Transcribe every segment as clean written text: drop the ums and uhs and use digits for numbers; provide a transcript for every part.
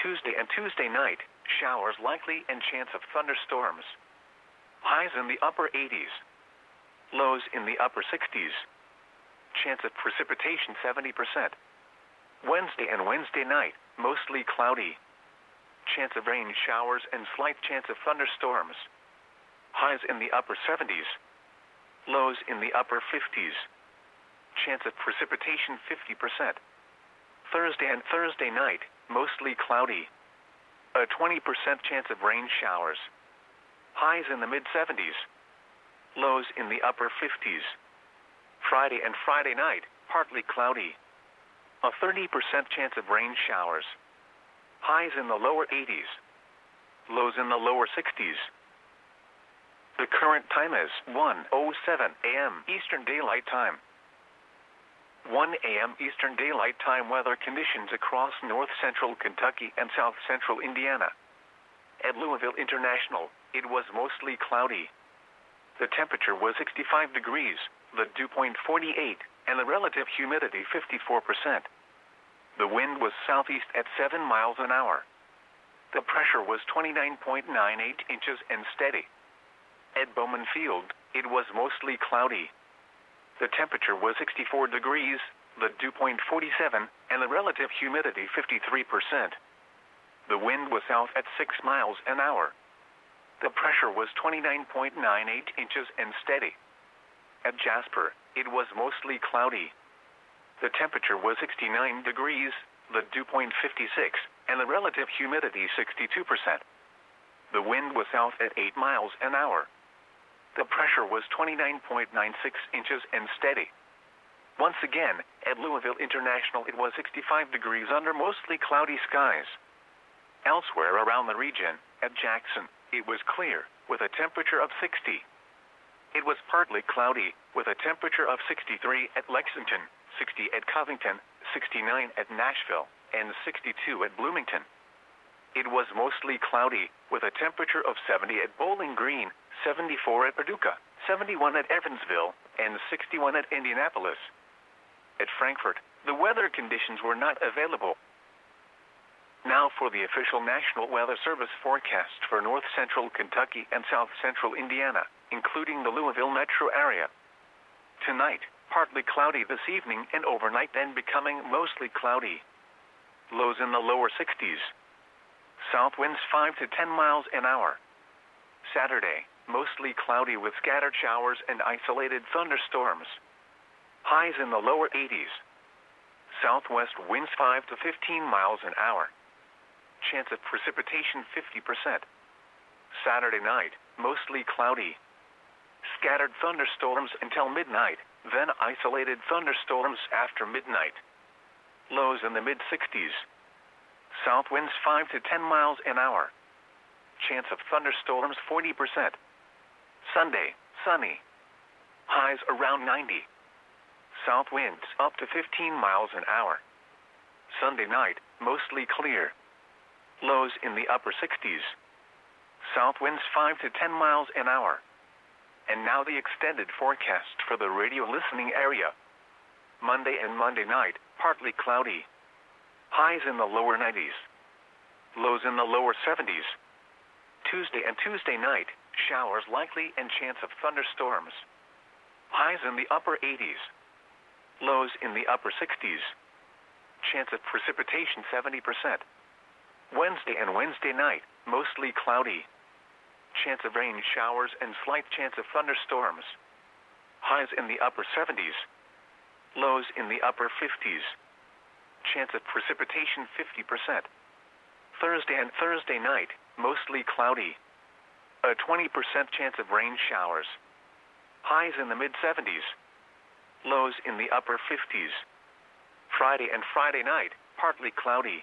Tuesday and Tuesday night, showers likely and chance of thunderstorms. Highs in the upper 80s. Lows in the upper 60s. Chance of precipitation 70%. Wednesday and Wednesday night, mostly cloudy. Chance of rain showers and slight chance of thunderstorms. Highs in the upper 70s. Lows in the upper 50s. Chance of precipitation 50%. Thursday and Thursday night, mostly cloudy. A 20% chance of rain showers. Highs in the mid-70s. Lows in the upper 50s. Friday and Friday night, partly cloudy. A 30% chance of rain showers. Highs in the lower 80s. Lows in the lower 60s. The current time is 1:07 a.m. Eastern Daylight Time. 1 a.m. Eastern Daylight Time weather conditions across north-central Kentucky and south-central Indiana. At Louisville International, it was mostly cloudy. The temperature was 65 degrees, the dew point 48, and the relative humidity 54%. The wind was southeast at 7 miles an hour. The pressure was 29.98 inches and steady. At Bowman Field, it was mostly cloudy. The temperature was 64 degrees, the dew point 47, and the relative humidity 53%. The wind was south at 6 miles an hour. The pressure was 29.98 inches and steady. At Jasper, it was mostly cloudy. The temperature was 69 degrees, the dew point 56, and the relative humidity 62%. The wind was south at 8 miles an hour. The pressure was 29.96 inches and steady. Once again, at Louisville International it was 65 degrees under mostly cloudy skies. Elsewhere around the region, at Jackson, it was clear, with a temperature of 60. It was partly cloudy, with a temperature of 63 at Lexington, 60 at Covington, 69 at Nashville, and 62 at Bloomington. It was mostly cloudy, with a temperature of 70 at Bowling Green, 74 at Paducah, 71 at Evansville, and 61 at Indianapolis. At Frankfort, the weather conditions were not available. Now for the official National Weather Service forecast for north-central Kentucky and south-central Indiana, including the Louisville metro area. Tonight, partly cloudy this evening and overnight, then becoming mostly cloudy. Lows in the lower 60s. South winds 5 to 10 miles an hour. Saturday, mostly cloudy with scattered showers and isolated thunderstorms. Highs in the lower 80s. Southwest winds 5 to 15 miles an hour. Chance of precipitation 50%. Saturday night, mostly cloudy. Scattered thunderstorms until midnight, then isolated thunderstorms after midnight. Lows in the mid-60s. South winds 5 to 10 miles an hour. Chance of thunderstorms 40%. Sunday, sunny. Highs around 90. South winds up to 15 miles an hour. Sunday night, mostly clear. Lows in the upper 60s. South winds 5 to 10 miles an hour. And now the extended forecast for the radio listening area. Monday and Monday night, partly cloudy. Highs in the lower 90s. Lows in the lower 70s. Tuesday and Tuesday night, showers likely and chance of thunderstorms. Highs in the upper 80s. Lows in the upper 60s. Chance of precipitation 70%. Wednesday and Wednesday night, mostly cloudy. Chance of rain showers and slight chance of thunderstorms. Highs in the upper 70s. Lows in the upper 50s. Chance of precipitation 50%. Thursday and Thursday night, mostly cloudy. A 20% chance of rain showers. Highs in the mid-70s. Lows in the upper 50s. Friday and Friday night, partly cloudy.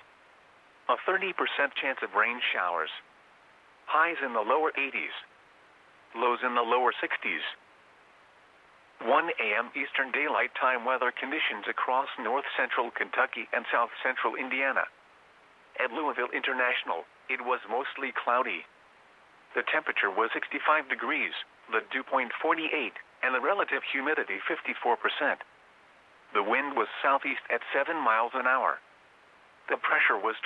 A 30% chance of rain showers. Highs in the lower 80s. Lows in the lower 60s. 1 a.m. Eastern Daylight Time weather conditions across north-central Kentucky and south-central Indiana. At Louisville International, it was mostly cloudy. The temperature was 65 degrees, the dew point 48, and the relative humidity 54%. The wind was southeast at 7 miles an hour. The pressure was